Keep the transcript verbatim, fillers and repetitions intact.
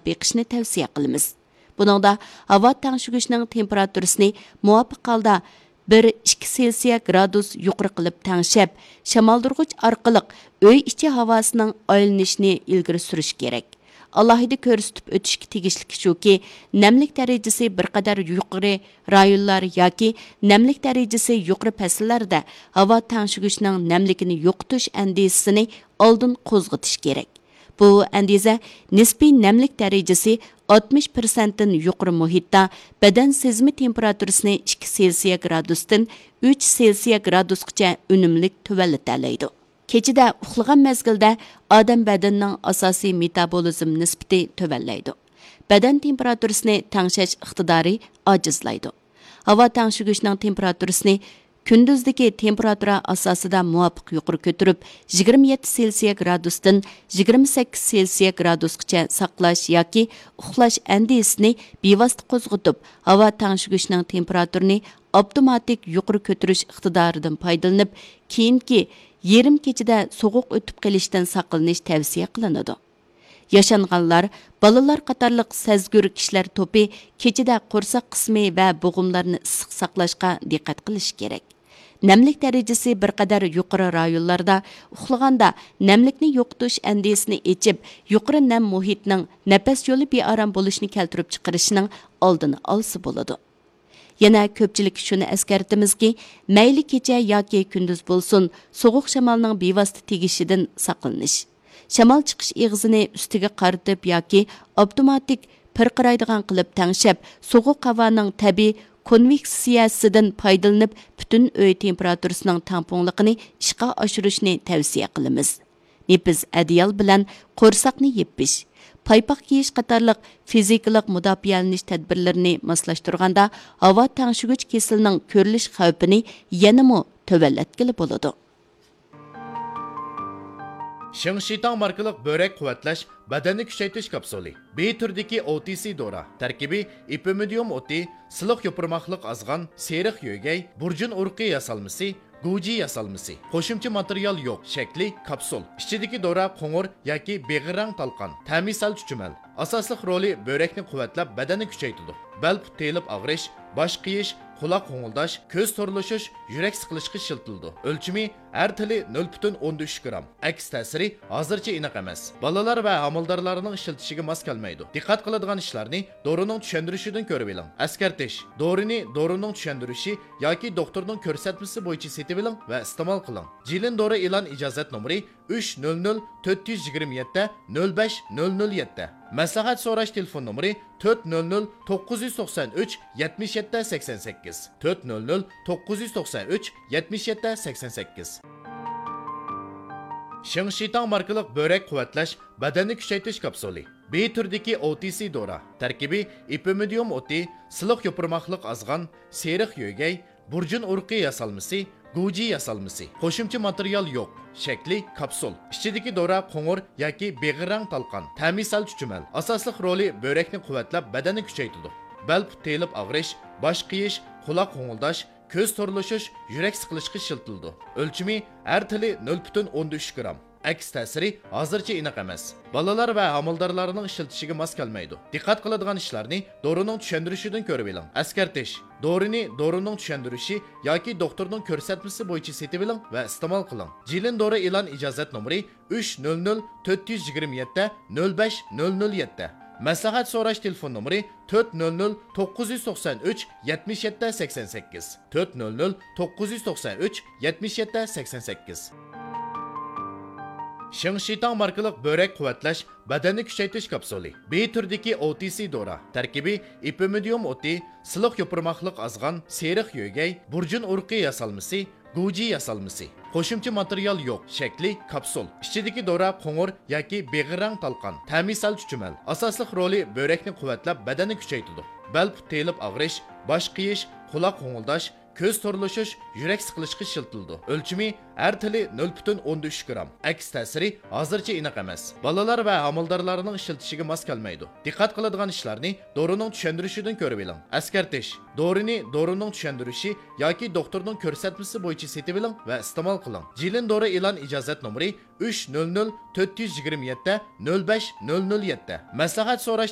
qarab beqishni tavsiya qilamiz. Buningda havo tangshig'ishning temperaturasini muvofiq holda bir ikki Selsiya gradus yuqori qilib tangshab, shamoldurg'ich orqali uy ichi havosining aylanishini ilgari surish kerak. Alohida ko'rsatib o'tishga tegishli shuki, namlik darajasi bir qadar yuqori rayonlar yoki namlik darajasi yuqori fasllarda havo tangshig'ishning namligini yo'qotish andisini oldin qo'zg'atish kerak. Bu andiza nisbiy namlik darajasi oltmish persent dan yuqori muhitda badan sezimi temperaturasini ikki Selsiya gradusdan uch Selsiya gradusgacha unumlik tuvallatadi. Kechida uxlagan mezgilda odam badanining asosiy metabolizm nisbati tuvallaydi. Badan temperaturasini tangshash iqtidori ojizlaydi. Havo tangshig'ishning temperaturasini kunduzdagi temperatura asosida muvofiq yuqori ko'tarib, yigirma yetti Selsiya gradusdan yigirma sakkiz Selsiya gradusgacha saqlash yoki uxlash andisini bevosita qo'zg'atib, havo tangshig'ishning temperaturini avtomatik yuqori ko'tarish iqtidoridan foydalanib, keyingi yarim kechada sovuq o'tib qolishdan saqlanish tavsiya qilinadi. Yaşanğanlar, balalar qatarlıq sezgür kişiler topi kechida qo'rsoq qismi va bo'g'imlarni issiq saqlashga diqqat qilish kerak. Namlik darajasi bir qadar yuqori rayonlarda uxlaganda namlikni yo'qotish andisini echib, yuqori nam muhitning nafas yo'li bearam bo'lishini keltirib chiqarishining oldini olsa bo'ladi. Yana ko'pchilik shuni eskartimizki, mayli kecha yoki kunduz bo'lsin, sovuq shamolning bevosita tegishidan saqlanish. Shamol chiqish eg'izini ustiga qaritib yoki avtomatik pirqiraydigan qilib tangshab, sovuq havoning tabiiy konveksiyasidan foydalanib, butun uy temperaturasining tamponligini ishga oshirishni tavsiya qilamiz. Nepiz adiyal bilan qo'rsoqni yepish, paypoq kiyish qatorliq fizikalik mudofialanish tadbirlarini moslashtirganda havo tangshig'ich kesilining ko'rilish xavfini yanada tuvallatgili bo'ladi. Shingshitang markalik börek quvvatlash badanni kuchaytirish kapsuli. B turdagi O T C dora. Tarkibi ipimidium oti, siliq yopirmoqliq azg'an, seriq yo'gay, burjun urqi yasalmasi, guji yasalmasi. Qo'shimcha material yo'q, shakli kapsul. Ichidagi dora qo'ng'ir yoki beg'irang talqon. Ta'misal chuchumal. Asosli roli börekni quvvatlab badanni kuchaytiradi. Bel telib og'rish, bosh qiyish, quloq qo'ng'ildash, ko'z to'rlashish, yurak siqilishga shiltildi. O'lchimi har tili nol butun o'n uch gram. Aks ta'siri hozircha aniq emas. Balalar va homildorlarning ishiltishiga mos kelmaydi. Diqqat qiladigan ishlarni dorining tushuntirishidan ko'rib oling. Askartish: dorini dorining tushuntirishi yoki doktorning ko'rsatmasi bo'yicha setib oling va iste'mol qiling. Jilin dori e'lon ijozat nomeri uch nol nol to'rt yuz yigirma yetti nol besh nol nol yetti. Maslahat so'rash telefon nomeri to'rt nol nol to'qqiz yuz to'qson uch yetmish yetti sakson sakkiz to'rt nol nol to'qqiz yuz to'qson uch yetmish yetti sakson sakkiz. Shingshitang markalik börek quvvatlash badanni kuchaytirish kapsuli. B turdagi O T C dora. Tarkibi ipimidium oti, siliq yopirmoqliq azg'an, seriq yo'gay, burjun urqi yasalmasi, guji yasalmasi. Qo'shimcha material yo'q. Shakli kapsul. Ichidagi dora qo'ng'ir yoki beg'irang talqon. Ta'misal chuchumal. Asosli roli börekni quvvatlab badanni kuchaytiradi. Bel telib og'rish, bosh qiyish, quloq qo'ng'ildash, ko'z to'rlashish, yurak siqilishga shiltildi. O'lchimi har tili nol butun o'n uch gram. Aks ta'siri hozircha aniq emas. Balalar va homildorlarning ishiltishiga mos kelmaydi. Diqqat qiladigan ishlarni dorining tushuntirishidan ko'rib oling. Askartish: dorini dorining tushuntirishi yoki doktorning ko'rsatmasi bo'yicha setib oling va iste'mol qiling. Jilin dori e'lon ijozat nomeri uch nol nol to'rt yuz yigirma yetti nol besh nol nol yetti. Maslahat so'rash telefon nomeri to'rt nol nol to'qqiz yuz to'qson uch yetmish yetti sakson sakkiz to'rt nol nol to'qqiz yuz to'qson uch yetmish yetti sakson sakkiz. Shingshitang markalik börek quvvatlash badanni kuchaytirish kapsuli. B turdagi O T C dora. Tarkibi ipimidium oti, siliq yopirmoqliq azg'an, seriq yo'gay, burjun urqi yasalmasi, guji yasalmasi. Qo'shimcha material yo'q. Shakli kapsul. Ichidagi dora qo'ng'ir yoki beg'irang talqon. Ta'misal chuchumal. Asosli roli börekni quvvatlab badanni kuchaytiradi. Bel telib og'rish, bosh qiyish, quloq qo'ng'ildash, ko'z to'rlashish, yurak siqilishga shiltildi. O'lchimi har tili nol butun o'n uch gram. Aks ta'siri hozircha aniq emas. Balalar va homildorlarning ishiltishiga mos kelmaydi. Diqqat qiladigan ishlarni dorining tushuntirishidan ko'rib oling. Askartish: dorini dorining tushuntirishi yoki doktorning ko'rsatmasi bo'yicha setib oling va iste'mol qiling. Jilin dori e'lon ijozat nomeri uch nol nol to'rt yuz yigirma yetti nol besh nol nol yetti. Maslahat so'rash